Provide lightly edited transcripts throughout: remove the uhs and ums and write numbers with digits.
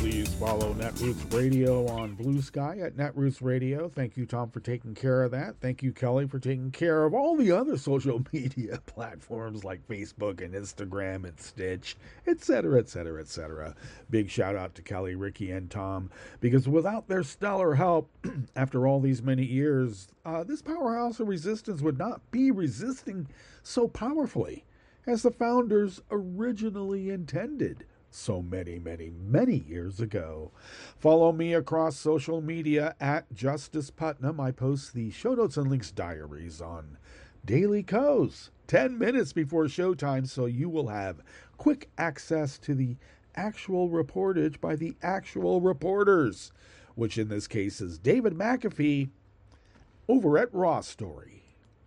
Please follow Netroots Radio on Blue Sky at Netroots Radio. Thank you, Tom, for taking care of that. Thank you, Kelly, for taking care of all the other social media platforms like Facebook and Instagram and Stitch, etc., etc., etc. Big shout out to Kelly, Ricky, and Tom, because without their stellar help, after all these many years, this powerhouse of resistance would not be resisting so powerfully as the founders originally intended so many, many, many years ago. Follow me across social media at Justice Putnam. I post the show notes and links diaries on Daily Co's 10 minutes before showtime, so you will have quick access to the actual reportage by the actual reporters, which in this case is David McAfee over at Raw Story.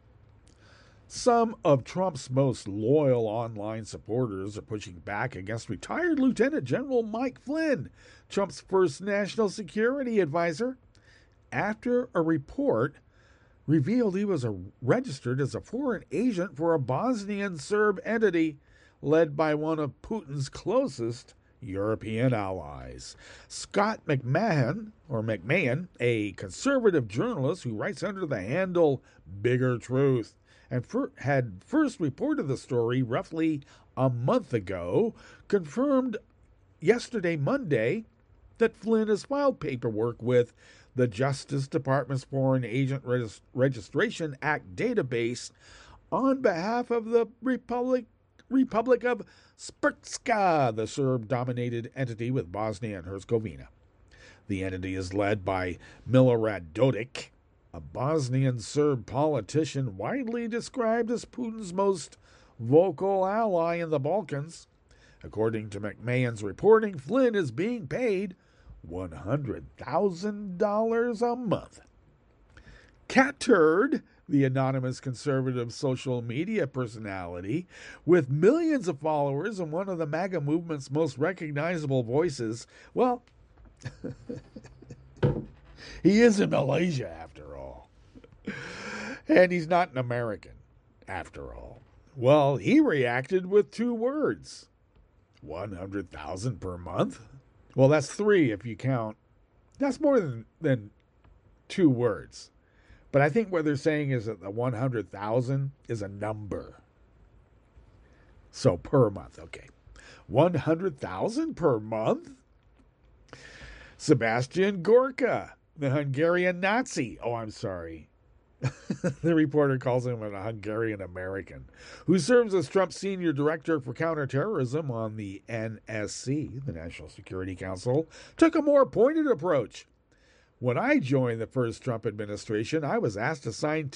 Some of Trump's most loyal online supporters are pushing back against retired Lieutenant General Mike Flynn, Trump's first national security advisor, after a report revealed he was registered as a foreign agent for a Bosnian Serb entity led by one of Putin's closest European allies. Scott McMahon, a conservative journalist who writes under the handle Bigger Truth, and had first reported the story roughly a month ago, confirmed yesterday, Monday, that Flynn has filed paperwork with the Justice Department's Foreign Agent Registration Act database on behalf of the Republic of Srpska, the Serb-dominated entity with Bosnia and Herzegovina. The entity is led by Milorad Dodik, a Bosnian Serb politician widely described as Putin's most vocal ally in the Balkans. According to McMahon's reporting, Flynn is being paid $100,000 a month. Cat Turd, the anonymous conservative social media personality with millions of followers and one of the MAGA movement's most recognizable voices, well, he is in Malaysia, after all. And he's not an American, after all. Well, he reacted with 2 words. 100,000 per month? Well, that's 3 if you count. That's more than 2 words. But I think what they're saying is that the 100,000 is a number. So per month, okay. 100,000 per month? Sebastian Gorka, the Hungarian Nazi. Oh, I'm sorry. The reporter calls him a Hungarian American, who serves as Trump's senior director for counterterrorism on the NSC, the National Security Council, took a more pointed approach. When I joined the first Trump administration, I was asked to sign